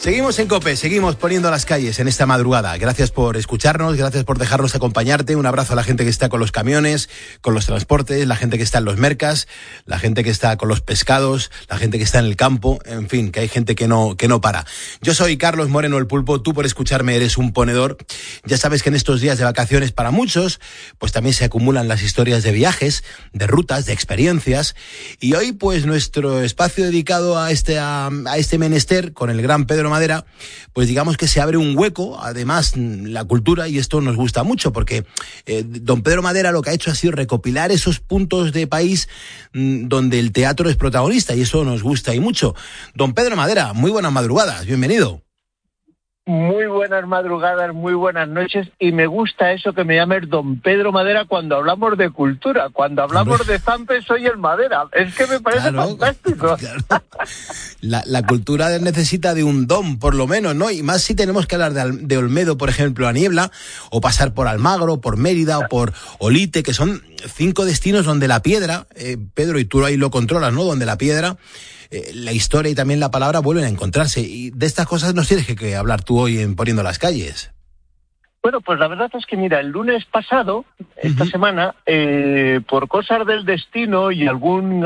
Seguimos en COPE, seguimos poniendo las calles en esta madrugada. Gracias por escucharnos, gracias por dejarnos acompañarte. Un abrazo a la gente que está con los camiones, con los transportes, la gente que está en los mercas, la gente que está con los pescados, la gente que está en el campo, en fin, que hay gente que no para. Yo soy Carlos Moreno el Pulpo, tú por escucharme eres un ponedor. Ya sabes que en estos días de vacaciones para muchos, pues también se acumulan las historias de viajes, de rutas, de experiencias. Y hoy pues nuestro espacio dedicado a este menester con el gran Pedro Madera, pues digamos que se abre un hueco, además la cultura, y esto nos gusta mucho porque don Pedro Madera lo que ha hecho ha sido recopilar esos puntos de país donde el teatro es protagonista, y eso nos gusta y mucho. Don Pedro Madera, muy buenas madrugadas, bienvenido. Muy buenas madrugadas, muy buenas noches, y me gusta eso que me llames don Pedro Madera cuando hablamos de cultura. Cuando hablamos de Zampe soy el Madera, es que me parece fantástico. Claro. La cultura necesita de un don, por lo menos, ¿no? Y más si tenemos que hablar de Olmedo, por ejemplo, a Niebla, o pasar por Almagro, por Mérida, o por Olite, que son 5 destinos donde la piedra, Pedro, y tú ahí lo controlas, ¿no? Donde la piedra, la historia y también la palabra vuelven a encontrarse. Y de estas cosas nos tienes que hablar tú hoy en Poniendo las Calles. Bueno, pues la verdad es que mira, el lunes pasado, esta semana, por cosas del destino y algún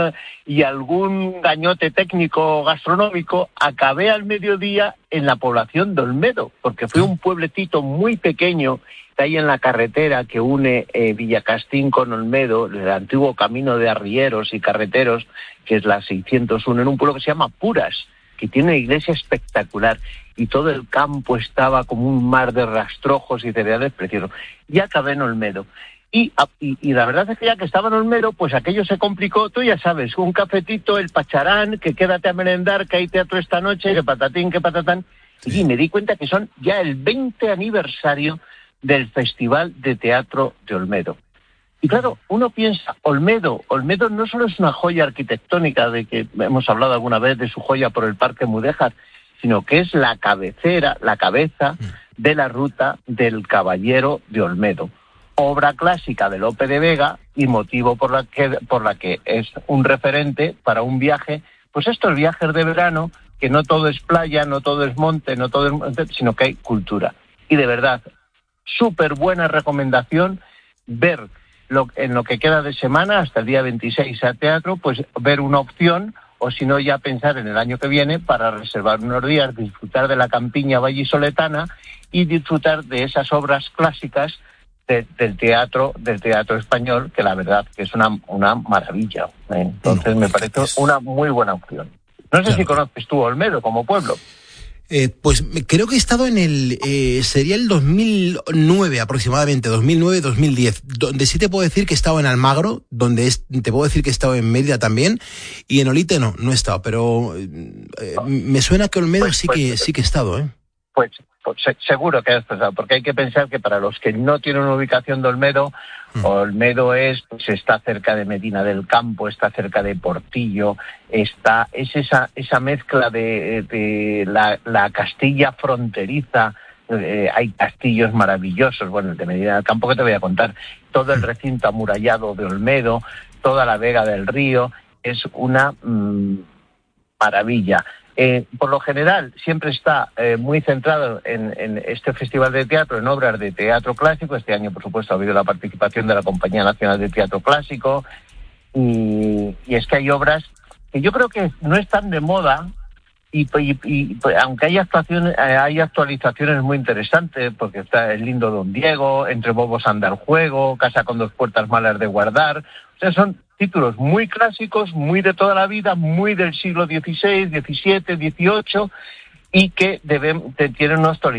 gañote técnico gastronómico, acabé al mediodía en la población de Olmedo, porque fue un pueblecito muy pequeño que hay en la carretera que une Villacastín con Olmedo, el antiguo camino de arrieros y carreteros, que es la 601, en un pueblo que se llama Puras, que tiene una iglesia espectacular, y todo el campo estaba como un mar de rastrojos y cereales preciosos. Y acabé en Olmedo. Y la verdad es que ya que estaba en Olmedo, pues aquello se complicó, tú ya sabes, un cafetito, el pacharán, que quédate a merendar, que hay teatro esta noche, que patatín, que patatán. Y me di cuenta que son ya el 20 aniversario del Festival de Teatro de Olmedo. Y claro, uno piensa, Olmedo no solo es una joya arquitectónica, de que hemos hablado alguna vez de su joya por el Parque Mudéjar, sino que es la cabeza de la ruta del Caballero de Olmedo, obra clásica de Lope de Vega y motivo por la que es un referente para un viaje, pues estos viajes de verano, que no todo es playa, no todo es monte, sino que hay cultura. Y de verdad, súper buena recomendación ver en lo que queda de semana, hasta el día 26 a teatro, pues ver una opción, o si no ya pensar en el año que viene para reservar unos días, disfrutar de la campiña vallisoletana y disfrutar de esas obras clásicas del teatro español, que la verdad que es una maravilla. Entonces me parece una muy buena opción. No sé si conoces tú Olmedo como pueblo. Pues creo que he estado en sería el 2009 aproximadamente, 2009-2010, donde sí te puedo decir que he estado en Almagro, te puedo decir que he estado en Mérida también, y en Olite no he estado, pero me suena que Olmedo sí que he estado, ¿eh? Pues seguro que has pasado, porque hay que pensar que para los que no tienen una ubicación de Olmedo, Olmedo está cerca de Medina del Campo, está cerca de Portillo, es esa mezcla de la Castilla fronteriza. Hay castillos maravillosos, bueno, el de Medina del Campo que te voy a contar, todo el recinto amurallado de Olmedo, toda la Vega del Río, es una maravilla. Por lo general siempre está muy centrado en este festival de teatro, en obras de teatro clásico. Este año, por supuesto, ha habido la participación de la Compañía Nacional de Teatro Clásico, y es que hay obras que yo creo que no están de moda, y aunque hay actualizaciones muy interesantes, porque está El lindo Don Diego, Entre bobos anda el juego, Casa con dos puertas malas de guardar. O sea, son títulos muy clásicos, muy de toda la vida, muy del siglo XVI, XVII, XVIII, y que tienen una actualización.